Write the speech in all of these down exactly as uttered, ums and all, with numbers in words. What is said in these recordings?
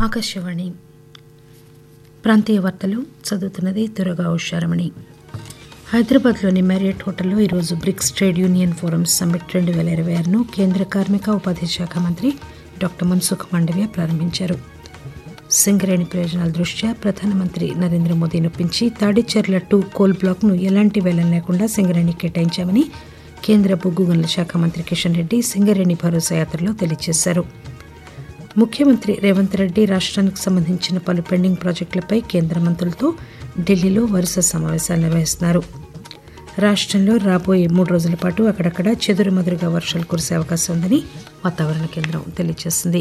ఆకాశవాణి ప్రాంతీయ వార్తలు చదువుతున్నది దుర్గా ఉషారమణి. హైదరాబాద్లోని మ్యారియట్ హోటల్లో ఈరోజు bricks trade union forum summit రెండు వేల ఇరవై ఆరును కేంద్ర కార్మిక ఉపాధి శాఖ మంత్రి డాక్టర్ మన్సుఖ్ మాండవ్య ప్రారంభించారు. సింగరేణి ప్రయోజనాల దృష్ట్యా ప్రధానమంత్రి నరేంద్ర మోదీని ఒప్పించి తాడిచెర్ల టూ కోల్ బ్లాక్ను ఎలాంటి వేలం లేకుండా సింగరేణికి కేటాయించామని కేంద్ర బొగ్గు గనుల శాఖ మంత్రి కిషన్ రెడ్డి సింగరేణి భరోసా యాత్రలో తెలియజేశారు. ముఖ్యమంత్రి రేవంత్ రెడ్డి రాష్ట్రానికి సంబంధించిన పలు పెండింగ్ ప్రాజెక్టులపై కేంద్ర మంత్రులతో ఢిల్లీలో వరుస సమావేశాలు నిర్వహిస్తున్నారు. రాష్ట్రంలో రాబోయే మూడు రోజుల పాటు అక్కడక్కడ చెదురుమదురుగా వర్షాలు కురిసే అవకాశం ఉందని వాతావరణ కేంద్రం తెలియజేసింది.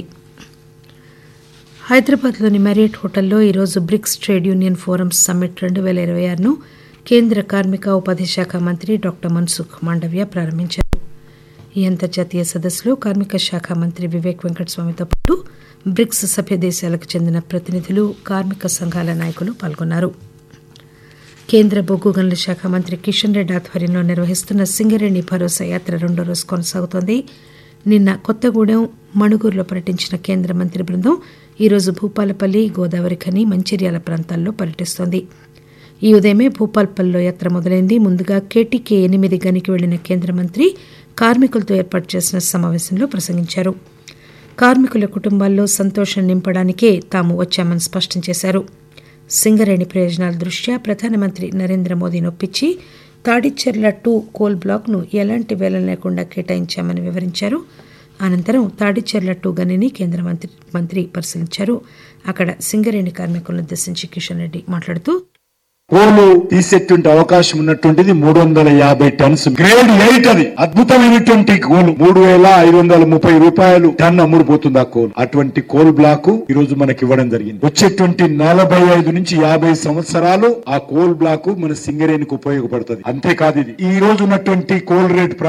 హైదరాబాద్లోని మ్యారియట్ హోటల్లో ఈరోజు bricks trade union forum summit రెండు వేల ఇరవై ఆరును కేంద్ర కార్మిక ఉపాధి శాఖ మంత్రి డాక్టర్ మన్సుఖ్ మాండవ్య ప్రారంభించారు. ఈ అంతర్జాతీయ సదస్సులో కార్మిక శాఖ మంత్రి వివేక్ వెంకటస్వామితో పాటు బ్రిక్స్ సభ్య దేశాలకు చెందిన ప్రతినిధులు, కార్మిక సంఘాల నాయకులు పాల్గొన్నారు. కేంద్ర బొగ్గు గనుల శాఖ మంత్రి కిషన్ రెడ్డి ఆధ్వర్యంలో నిర్వహిస్తున్న సింగరేణి భరోసా యాత్ర రెండో రోజు కొనసాగుతోంది. నిన్న కొత్తగూడెం, మణుగూరులో పర్యటించిన కేంద్ర మంత్రి బృందం ఈరోజు భూపాలపల్లి, గోదావరి ఖని, మంచిర్యాల ప్రాంతాల్లో పర్యటిస్తోంది. ఈ ఉదయమే భూపాల్పల్లిలో యాత్ర మొదలైంది. ముందుగా కేటీకే ఎనిమిది గనికి వెళ్లిన కేంద్ర మంత్రి కార్మికులతో ఏర్పాటు చేసిన సమావేశంలో ప్రసంగించారు. కార్మికుల కుటుంబాల్లో సంతోషం నింపడానికే తాము వచ్చామని స్పష్టం చేశారు. సింగరేణి ప్రయోజనాల దృష్ట్యా ప్రధానమంత్రి నరేంద్ర మోదీని ఒప్పించి తాడిచెర్ల టూ కోల్ బ్లాక్ను ఎలాంటి వేలం లేకుండా కేటాయించామని వివరించారు. అనంతరం తాడిచెర్ల టూ గనిని కేంద్ర మంత్రి మంత్రి పరిశీలించారు. అక్కడ సింగరేణి కార్మికులను ఉద్దేశించి కిషన్ రెడ్డి మాట్లాడుతూ, కోలు తీసేటువంటి అవకాశం ఉన్నటువంటిది మూడు వందల యాభై టన్స్ గ్రేడ్ ఎయిట్, అది అద్భుతమైనటువంటి కోలు. మూడు వేల ఐదు వందల ముప్పై రూపాయలు టన్ అమ్ముడుపోతుంది ఆ కోలు. అటువంటి కోల్ బ్లాక్ ఈ రోజు మనకి ఇవ్వడం జరిగింది. వచ్చేటువంటి నలభై ఐదు నుంచి యాభై సంవత్సరాలు ఆ కోల్ బ్లాక్ మన సింగరేణికి ఉపయోగపడుతుంది. అంతేకాదు, ఇది ఈ రోజు ఉన్నటువంటి కోల్ రేట్